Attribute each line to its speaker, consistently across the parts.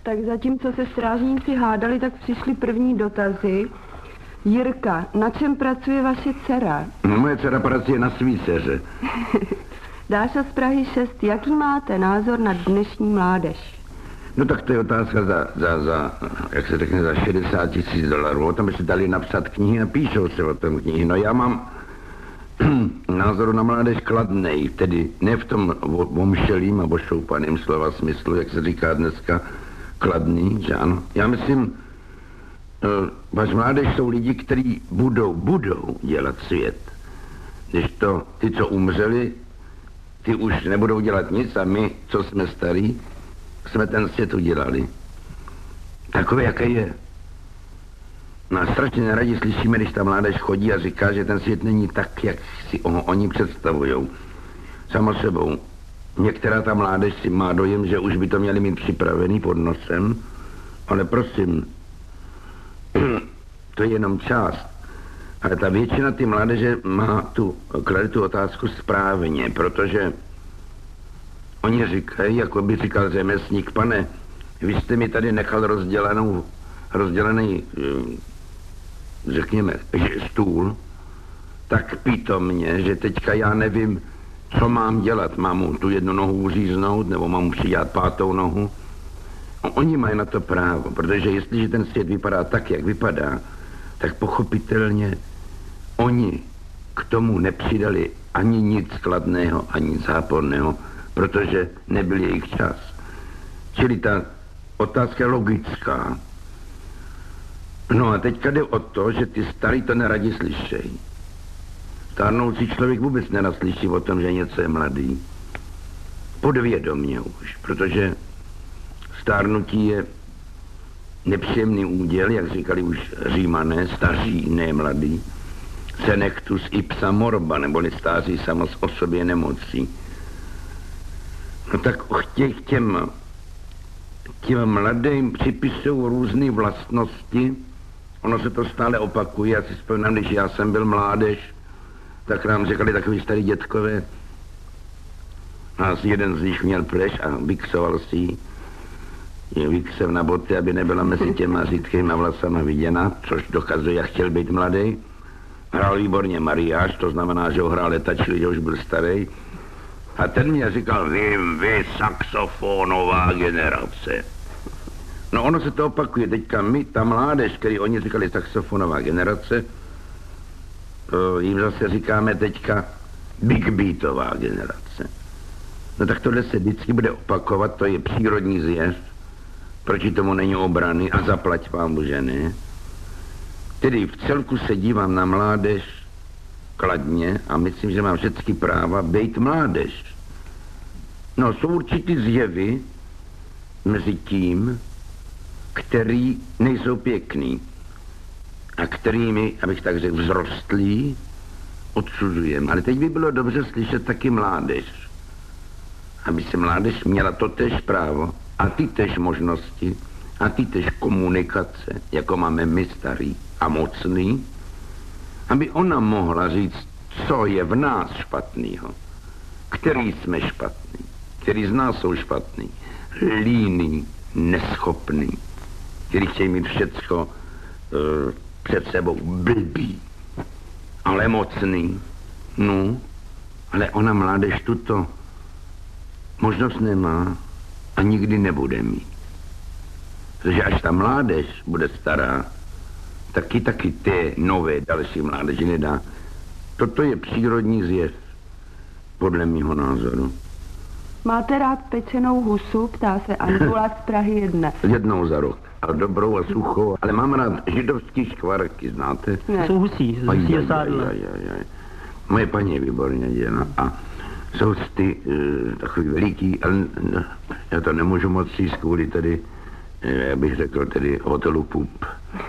Speaker 1: Tak zatímco se strážníci hádali, tak přišly první dotazy. Jirka, na čem pracuje vaše dcera?
Speaker 2: Moje dcera pracuje na svý dceře.
Speaker 1: Dáša z Prahy 6, jaký máte názor na dnešní mládež?
Speaker 2: No tak to je otázka za jak se řekne, za $60,000. O tom by se dali napsat knihy a píšou se o tom knihy. No já mám názoru na mládež kladnej, tedy ne v tom omšelým a ošoupaným slova smyslu, jak se říká dneska, kladný, že ano. Já myslím, váš mládež jsou lidi, kteří budou dělat svět. Když to ty, co umřeli, ty už nebudou dělat nic a my, co jsme starí, jsme ten svět udělali. Takový, jaký je. No a strašně neradi slyšíme, když ta mládež chodí a říká, že ten svět není tak, jak si oni představujou. Samo sebou. Některá ta mládež si má dojem, že už by to měli mít připravený pod nosem, ale prosím, to je jenom část. Ale ta většina ty mládeže klade tu otázku správně, protože oni říkají, jako by říkal řemeslník, pane, vy jste mi tady nechal rozdělený, řekněme, stůl, tak pítomně, že teďka já nevím, co mám dělat. Mám mu tu jednu nohu uříznout, nebo mám mu přidělat pátou nohu. Oni mají na to právo, protože jestliže ten svět vypadá tak, jak vypadá, tak pochopitelně oni k tomu nepřidali ani nic kladného, ani záporného, protože nebyl jejich čas. Čili ta otázka je logická. No a teďka jde o to, že ty starý to neradi slyšejí. Stárnoucí člověk vůbec nerad slyší o tom, že něco je mladý. Podvědomě už, protože stárnutí je nepříjemný úděl, jak říkali už Římané, staří, ne mladí. Senectus ipsa morba, neboli stáří samo o sobě nemocí. No tak těm mladým připisují různé vlastnosti. Ono se to stále opakuje. Já si vzpomínám, když já jsem byl mládež, tak nám říkali takový starý dětkové. A jeden z nich měl pleš a vyksoval si ji. Vyksev na boty, aby nebyla mezi těma řídkýma vlasama viděna, což dokazuje, jak chtěl být mladý. Hrál výborně mariáš, to znamená, že ho hrál letačil, že už byl starý. A ten mě říkal, vy saxofonová generace. No ono se to opakuje. Teďka my, ta mládež, který oni říkali saxofonová generace, jim zase říkáme teďka big beatová generace. No tak tohle se vždycky bude opakovat, to je přírodní zjev, proti tomu není obrany a zaplať vám, že ne. Tedy v celku se dívám na mládež kladně a myslím, že mám všechny práva být mládež. No, jsou určitý zjevy mezi tím, který nejsou pěkný a kterými, abych tak řekl, vzrostlí, odsuzujeme. Ale teď by bylo dobře slyšet taky mládež. Aby se mládež měla totéž právo a ty též možnosti a ty též komunikace, jako máme my starý a mocný, aby ona mohla říct, co je v nás špatného, který jsme špatný, který z nás jsou špatný, líný, neschopný, který chtějí mít všecko před sebou blbý, ale mocný. No, ale ona mládež tuto možnost nemá a nikdy nebude mít. Protože až ta mládež bude stará, taky ty nové další mládeži nedá. Toto je přírodní zjev, podle mýho názoru.
Speaker 1: Máte rád pečenou husu, ptá se Anžula z Prahy 1.
Speaker 2: Jednou za rok. A dobrou a suchou. Ale mám rád židovský škvarky, znáte?
Speaker 1: Ne.
Speaker 3: Jsou husí, z husího sádla.
Speaker 2: Moje paní je výborně dělá. A jsou ty takový veliký, ale já to nemůžu moc říct kvůli tady, já bych řekl tedy hotelu Pup.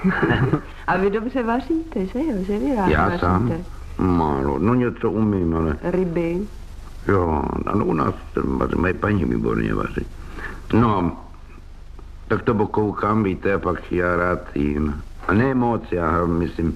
Speaker 1: A vy dobře vaříte, že jo? Že vy rád
Speaker 2: já
Speaker 1: vaříte?
Speaker 2: Sám? Málo, no něco umím, ale...
Speaker 1: Ryby?
Speaker 2: Jo, no u nás moje paní výborně vaří. No, tak to pokoukám, víte, a pak já rád jím. A ne moc, já myslím...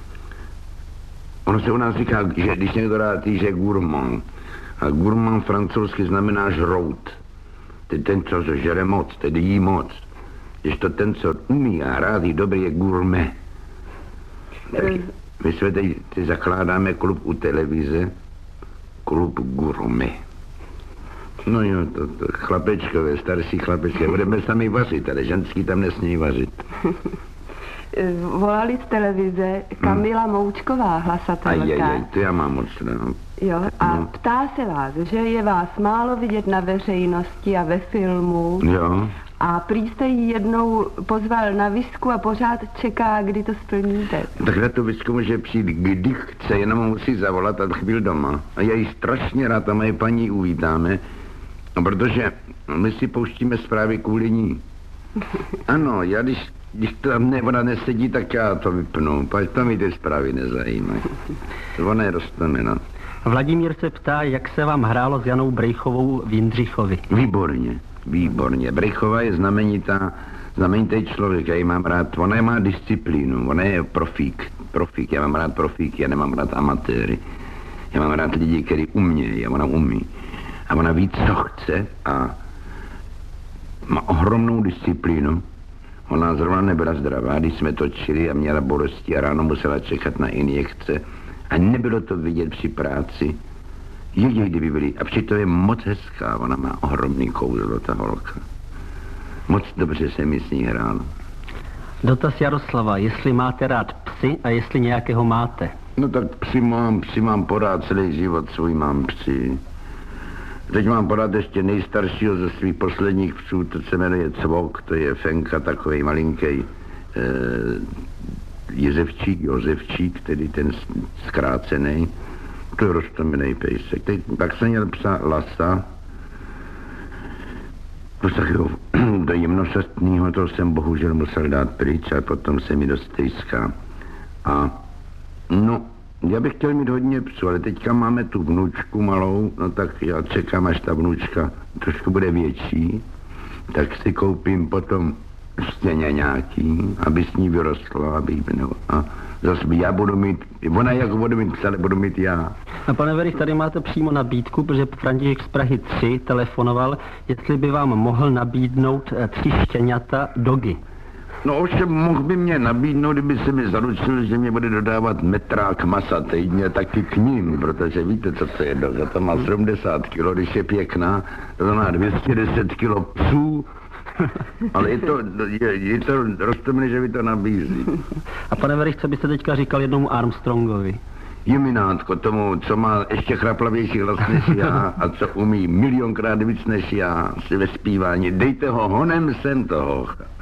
Speaker 2: Ono se u nás říká, že když někdo rád jí, že gourmand. A gourmand francouzsky znamená žrout. Ten, co žere moc, tedy jí moc. Když to ten, co umí a rádi dobrý, je gourmet. Tak my jsme teď zakládáme klub u televize, klub gourmet. No jo, to chlapečkové, starší chlapečkové, budeme sami vařit, ale ženský tam nesmějí vařit.
Speaker 1: Volali z televize Kamila Moučková, hlasatelka.
Speaker 2: To já mám moc, no.
Speaker 1: Jo, a ptá se vás, že je vás málo vidět na veřejnosti a ve filmu.
Speaker 2: Jo.
Speaker 1: A prý jste ji jednou pozval na visku a pořád čeká, kdy to splníte.
Speaker 2: Tak na tu visku může přijít, kdy chce, jenom musí zavolat a chvíl doma. A já ji strašně rád a moje paní uvítáme, protože my si pouštíme zprávy kvůli ní. Ano, já když tam ona nesedí, tak já to vypnu, pak to mi ty zprávy nezajímají. Ona je roztomena.
Speaker 3: Vladimír se ptá, jak se vám hrálo s Janou Brejchovou v Jindřichově.
Speaker 2: Výborně. Brejchová je znamenitý člověk, já ji mám rád. Ona má disciplínu, ona je profík. Já mám rád profíky, já nemám rád amatéry. Já mám rád lidi, kteří umějí a ona umí. A ona ví, co chce a má ohromnou disciplínu. Ona zrovna nebyla zdravá, když jsme točili a měla bolesti a ráno musela čekat na injekce. A nebylo to vidět při práci. Jedině, kdyby byli. A přitom je moc hezká, ona má ohromný kouzlo, ta holka. Moc dobře se mi s ní hrálo.
Speaker 3: Dotaz Jaroslava, jestli máte rád psy a jestli nějakého máte.
Speaker 2: No tak psy mám porád celý život, svůj mám psy. Teď mám porád ještě nejstaršího ze svých posledních psů, to se jmenuje Cvok, to je Fenka, takovej malinký Josefčík, tedy ten zkrácený. To je roztomilej pejsek. Pak jsem měl psa Lasa, do jemnosestného, to jsem bohužel musel dát pryč a potom se mi dost stejská. A no, já bych chtěl mít hodně psů, ale teďka máme tu vnučku malou, no tak já čekám, až ta vnučka trošku bude větší, tak si koupím potom stěně nějaký, aby s ní vyrostlo, a zase já budu mít, ona jako budu mít psa, ale budu mít já.
Speaker 3: A pane Verich, tady máte přímo nabídku, protože František z Prahy 3 telefonoval, jestli by vám mohl nabídnout 3 štěňata dogy.
Speaker 2: No ovšem mohl by mě nabídnout, kdyby se mi zaručil, že mě bude dodávat metrák masa týdně taky k ním, protože víte, co to je doga, to má 70 kilo, když je pěkná, to má 210 kilo psů, ale je to roztomilé, že mi to nabízí.
Speaker 3: A pane Verich, co byste teďka říkal jednomu Armstrongovi?
Speaker 2: Juminátko, tomu, co má ještě chraplavější hlas než já a co umí milionkrát víc než já si ve zpívání, dejte ho honem sem toho.